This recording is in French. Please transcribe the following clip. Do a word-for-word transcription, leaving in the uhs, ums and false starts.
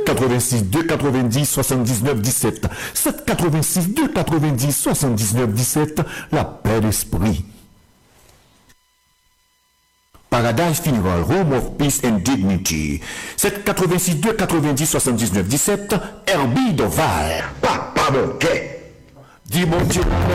quatre-vingt-six deux quatre-vingt-dix soixante-dix-neuf dix-sept. sept quatre-vingt-six deux quatre-vingt-dix soixante-dix-neuf dix-sept. La paix d'esprit. Paradise Funeral, Home of Peace and Dignity. sept quatre-vingt-six deux quatre-vingt-dix soixante-dix-neuf dix-sept. Herbie Doval. Papa Monquet. Dis mon Dieu.